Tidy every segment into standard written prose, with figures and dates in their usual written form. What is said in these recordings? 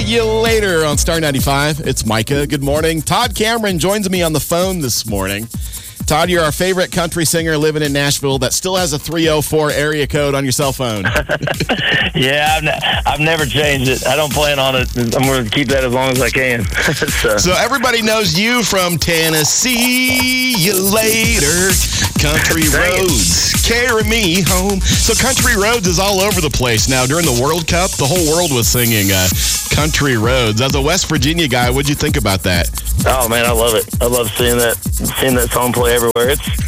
You later on Star 95. It's Micah. Good morning. Todd Cameron joins me on the phone this morning. Todd, you're our favorite country singer living in Nashville that still has a 304 area code on your cell phone. Yeah, I've never changed it. I don't plan on it. I'm going to keep that as long as I can. So everybody knows you from Tennessee. You later. Country Roads. Carry me home. So Country Roads is all over the place now. During the World Cup, the whole world was singing Country Roads. As a West Virginia guy, what'd you think about that? Oh, man, I love it. I love seeing that song play everywhere.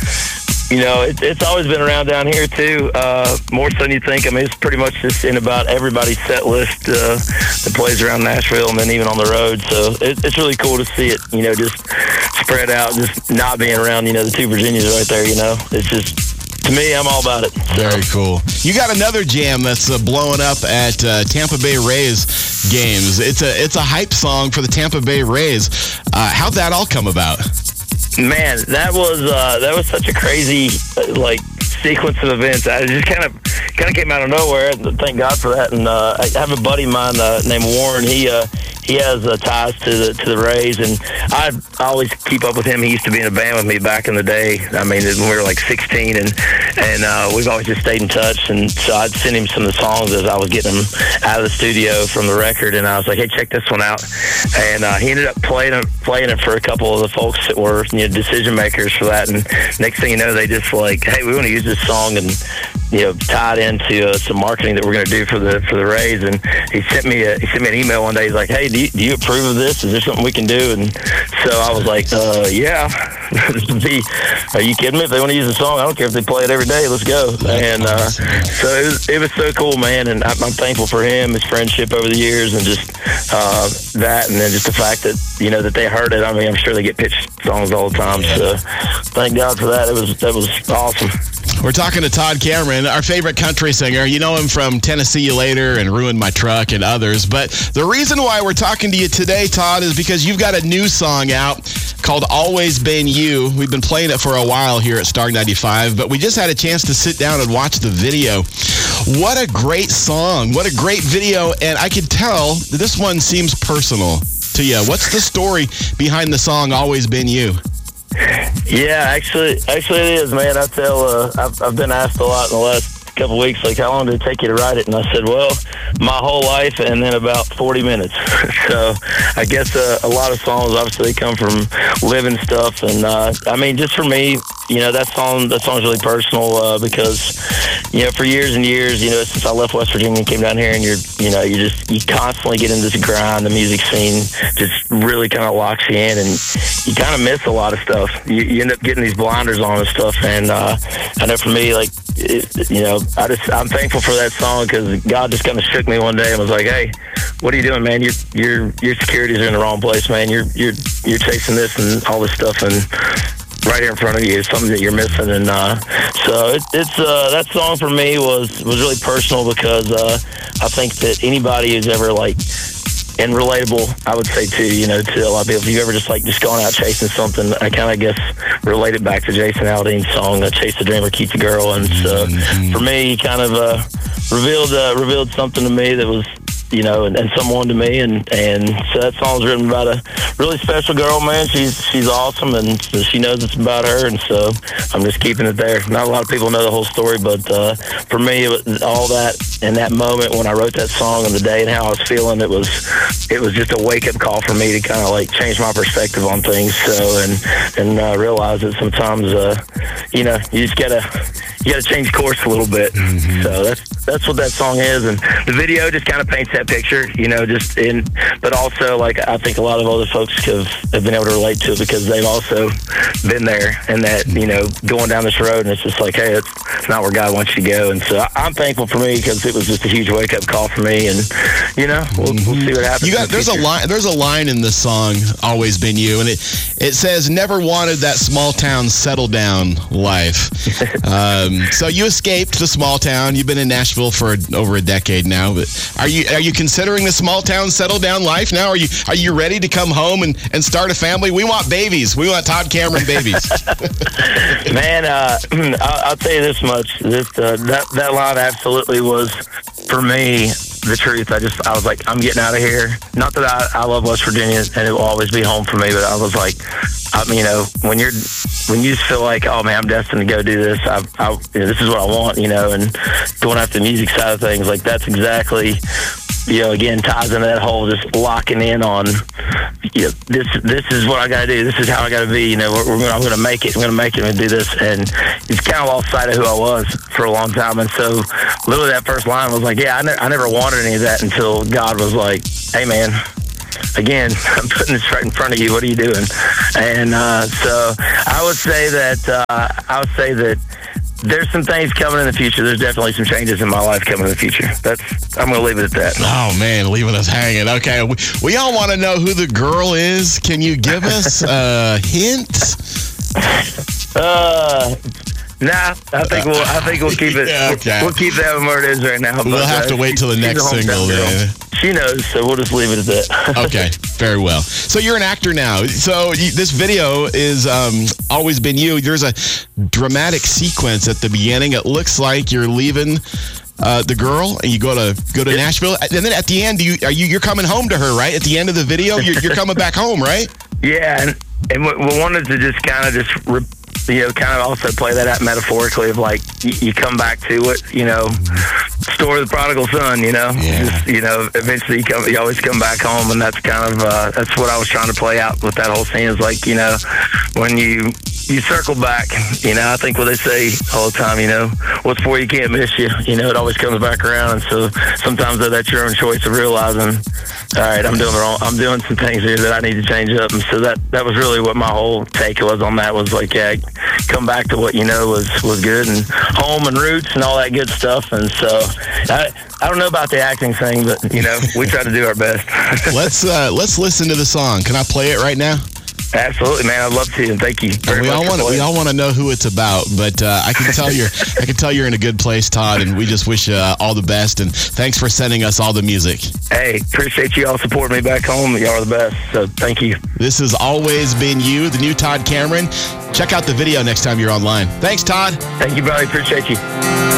It's always been around down here too, more so than you think. I mean, it's pretty much just in about everybody's set list that plays around Nashville and then even on the road. So it's really cool to see it, just spread out, just not being around, the two Virginias right there, It's just, to me, I'm all about it. Very cool. You got another jam that's blowing up at Tampa Bay Rays games. It's a hype song for the Tampa Bay Rays. How'd that all come about? Man, that was such a crazy sequence of events. I just kind of came out of nowhere. Thank God for that. And I have a buddy of mine named Warren. He has ties to the Rays, and I always keep up with him. He used to be in a band with me back in the day. I mean, when we were like 16, and we've always just stayed in touch. And so I'd send him some of the songs as I was getting them out of the studio from the record, and I was like, "Hey, check this one out." And he ended up playing it for a couple of the folks that were decision makers for that. And next thing you know, they just "Hey, we want to use this song and tie it into some marketing that we're going to do for the Rays." And he sent me an email one day. He's like, "Hey, do you approve of this? Is there something we can do?" And so I was like, yeah. Are you kidding me? If they want to use the song, I don't care if they play it every day. Let's go. And so it was so cool, man. And I'm thankful for him, his friendship over the years, and just that, and then just the fact that that they heard it. I mean, I'm sure they get pitched songs all the time. So thank God for that. That was awesome. We're talking to Todd Cameron, our favorite country singer. You know him from Tennessee You Later and Ruin My Truck and others. But the reason why we're talking to you today, Todd, is because you've got a new song out called Always Been You. We've been playing it for a while here at Star 95, but we just had a chance to sit down and watch the video. What a great song. What a great video. And I can tell that this one seems personal to you. What's the story behind the song Always Been You? Yeah, actually it is, man. I've been asked a lot in the last couple weeks, how long did it take you to write it? And I said, well, my whole life and then about 40 minutes. So I guess a lot of songs obviously come from living stuff. And I mean, just for me, that song's really personal because for years and years, since I left West Virginia and came down here, and you constantly get into this grind. The music scene just really kind of locks you in, and you kind of miss a lot of stuff. You end up getting these blinders on and stuff. And I know for me, I'm thankful for that song because God just kind of shook me one day and was like, "Hey, what are you doing, man? Your securities are in the wrong place, man. You're chasing this and all this stuff, and right here in front of you is something that you're missing." And so it's that song for me was really personal because I think that anybody who's ever and relatable, I would say too, to a lot of people. If you ever just going out chasing something, I kind of guess relate it back to Jason Aldean's song, "Chase the Dream or Keep the Girl." And so for me, he kind of revealed something to me that was, and someone to me, and so that song's written about a really special girl, man. She's awesome, and so she knows it's about her, and so I'm just keeping it there. Not a lot of people know the whole story, but for me, all that in that moment when I wrote that song and the day and how I was feeling, it was just a wake up call for me to kind of change my perspective on things. So and realize that sometimes you just gotta change course a little bit. Mm-hmm. So that's what that song is, and the video just kind of paints that picture, but also I think a lot of other folks have been able to relate to it because they've also been there, and that going down this road, and it's just hey, it's not where God wants you to go. And so I'm thankful for me because it was just a huge wake up call for me, and we'll see what happens. There's a line in this song, Always Been You, and it says, "Never wanted that small town settle down life." So you escaped the small town. You've been in Nashville for over a decade now. But are you considering the small town settle down life now? Are you ready to come home and start a family? We want babies. We want Todd Cameron babies. Man, I'll tell you this much: that line absolutely was, for me, the truth. I was like, I'm getting out of here. Not that I love West Virginia and it will always be home for me, but I was like, you know, when you just feel like, oh man, I'm destined to go do this. This is what I want, you know, and going after the music side of things, like that's exactly, you know, again, ties into that whole just locking in on, you know, this is what I got to do. This is how I got to be. You know, I'm going to make it. I'm going to make it. I'm going to do this. And it's kind of lost sight of who I was for a long time. And so literally that first line was like, yeah, I never wanted any of that until God was like, hey, man, again, I'm putting this right in front of you. What are you doing? And so I would say that there's some things coming in the future. There's definitely some changes in my life coming in the future. I'm going to leave it at that. Oh, man, leaving us hanging. Okay, we all want to know who the girl is. Can you give us a hint? Nah, I think we'll keep it. Yeah, okay. We'll keep that where it is right now. We'll have to wait till the next single then. She knows, so we'll just leave it at that. Okay, very well. So you're an actor now. So this video is Always Been You. There's a dramatic sequence at the beginning. It looks like you're leaving the girl and you go to Nashville, and then at the end you're coming home to her, right? At the end of the video, you're coming back home, right? Yeah, and we wanted to just kind of also play that out metaphorically of like you come back to it, you know, story of the prodigal son, you know. Yeah. Just, you know, eventually you always come back home, and that's kind of that's what I was trying to play out with that whole scene. Is like, you know, when you circle back, you know, I think what they say all the time, you know, what's for you can't miss you. You know, it always comes back around. And so sometimes that's your own choice of realizing, all right, I'm doing some things here that I need to change up. And so that was really what my whole take was on that, was like, yeah, come back to what you know was good, and home and roots and all that good stuff. And so I don't know about the acting thing, but, you know, we try to do our best. Let's listen to the song. Can I play it right now? Absolutely, man. I'd love to, and thank you. We all want to know who it's about, but I can tell you're in a good place, Todd, and we just wish you all the best. And thanks for sending us all the music. Hey, appreciate you all supporting me back home. Y'all are the best, so thank you. This has Always Been You, the new Todd Cameron. Check out the video next time you're online. Thanks, Todd. Thank you, buddy. Appreciate you.